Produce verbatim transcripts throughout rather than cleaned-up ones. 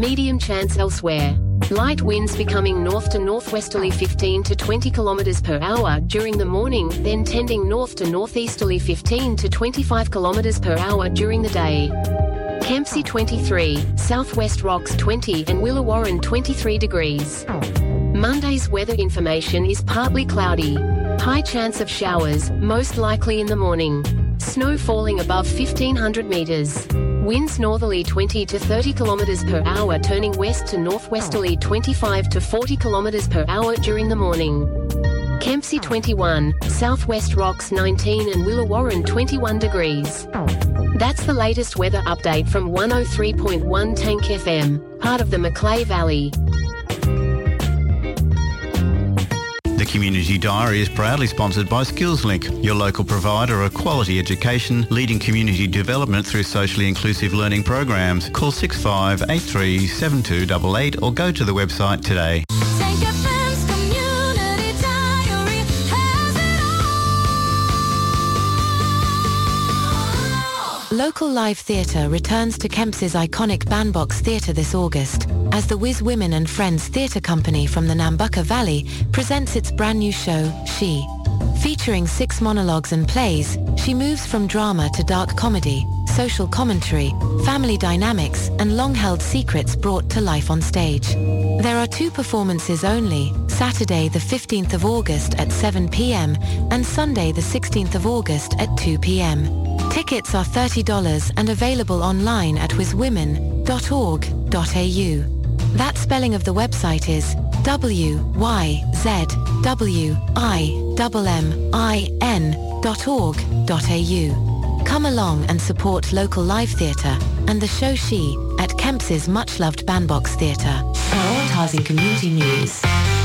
Medium chance elsewhere. Light winds becoming north to northwesterly fifteen to twenty kilometers per hour during the morning, then tending north to northeasterly fifteen to twenty-five kilometers per hour during the day. Kempsey twenty-three, Southwest Rocks twenty and Willawarren twenty-three degrees. Monday's weather information is partly cloudy. High chance of showers, most likely in the morning. Snow falling above fifteen hundred meters. Winds northerly twenty to thirty kilometers per hour turning west to northwesterly twenty-five to forty kilometers per hour during the morning. Kempsey twenty-one, Southwest Rocks nineteen and Willawarren twenty-one degrees. That's the latest weather update from one oh three point one Tank F M, part of the Macleay Valley. The Community Diary is proudly sponsored by SkillsLink, your local provider of quality education, leading community development through socially inclusive learning programs. Call six five eight three seven two eight eight or go to the website today. Local live theatre returns to Kempsey's iconic Bandbox Theatre this August, as the Whiz Women and Friends Theatre Company from the Nambucca Valley presents its brand new show, She. Featuring six monologues and plays, she moves from drama to dark comedy, social commentary, family dynamics, and long-held secrets brought to life on stage. There are two performances only, Saturday the fifteenth of August at seven p m and Sunday the sixteenth of August at two p m Tickets are thirty dollars and available online at whiz women dot org dot a u. That spelling of the website is W Y Z W I M M I N dot org dot a u. Come along and support local live theatre and the show She at Kempsey's much-loved Bandbox Theatre. Prioritising community news.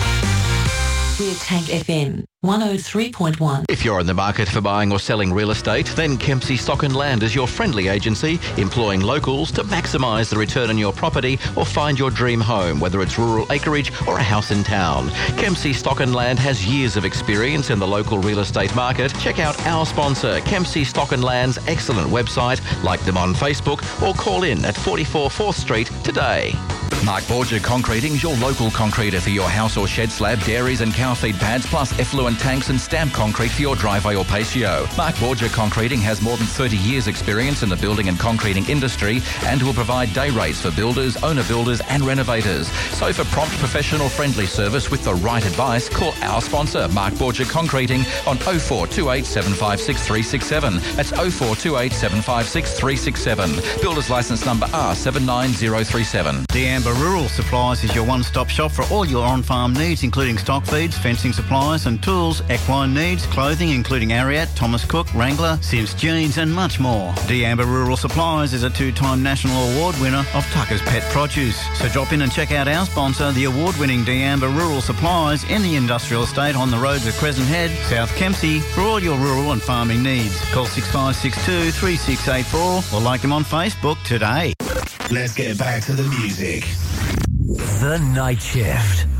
We're Tank F M one oh three point one. If you're in the market for buying or selling real estate, then Kempsey Stock and Land is your friendly agency, employing locals to maximise the return on your property or find your dream home, whether it's rural acreage or a house in town. Kempsey Stock and Land has years of experience in the local real estate market. Check out our sponsor, Kempsey Stock and Land's excellent website, like them on Facebook, or call in at forty-four fourth Street today. Mark Borgia Concreting is your local concreter for your house or shed slab, dairies and cow feed pads, plus effluent tanks and stamp concrete for your driveway or patio. Mark Borgia Concreting has more than thirty years experience in the building and concreting industry and will provide day rates for builders, owner builders and renovators. So for prompt, professional, friendly service with the right advice, call our sponsor, Mark Borgia Concreting, on oh four two eight seven five six three six seven. That's oh four two eight seven five six three six seven. Builder's licence number R seven nine zero three seven. Deamber Rural Supplies is your one-stop shop for all your on-farm needs, including stock feeds, fencing supplies and tools, equine needs, clothing including Ariat, Thomas Cook, Wrangler, Sims Jeans and much more. Deamber Rural Supplies is a two-time national award winner of Tucker's Pet Produce. So drop in and check out our sponsor, the award-winning Deamber Rural Supplies in the industrial estate on the roads of Crescent Head, South Kempsey, for all your rural and farming needs. Call six five six two three six eight four or like them on Facebook today. Let's get back to the music. The Night Shift.